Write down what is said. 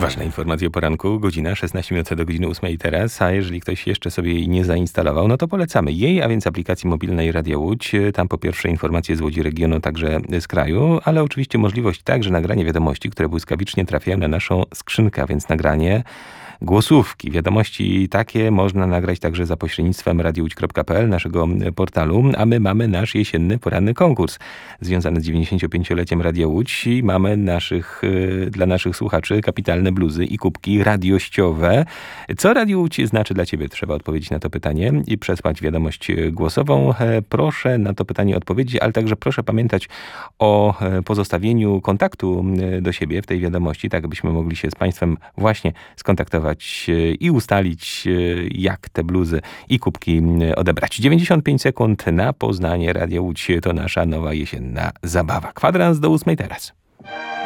Ważna informacja o poranku, godzina 16 minut do godziny 8 teraz, a jeżeli ktoś jeszcze sobie jej nie zainstalował, no to polecamy jej, a więc aplikacji mobilnej Radia Łódź. Tam po pierwsze informacje z Łodzi regionu, także z kraju, ale oczywiście możliwość także nagrania wiadomości, które błyskawicznie trafiają na naszą skrzynkę, a więc nagranie głosówki. Wiadomości takie można nagrać także za pośrednictwem radiołódź.pl, naszego portalu, a my mamy nasz jesienny poranny konkurs związany z 95-leciem Radia Łódź i mamy dla naszych słuchaczy kapitalne bluzy i kubki radiościowe. Co Radio Łódź znaczy dla Ciebie? Trzeba odpowiedzieć na to pytanie i przesłać wiadomość głosową. Proszę na to pytanie odpowiedzieć, ale także proszę pamiętać o pozostawieniu kontaktu do siebie w tej wiadomości, tak abyśmy mogli się z Państwem właśnie skontaktować i ustalić, jak te bluzy i kubki odebrać. 95 sekund na poznanie Radia Łódź to nasza nowa jesienna zabawa. Kwadrans do 8 teraz.